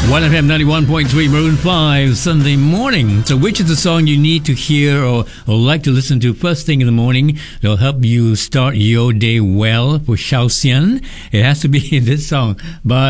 1FM 91.3 Maroon 5 Sunday morning. So which is the song you need to hear or like to listen to first thing in the morning? It'll help you start your day well for Xiao Xian. It has to be this song by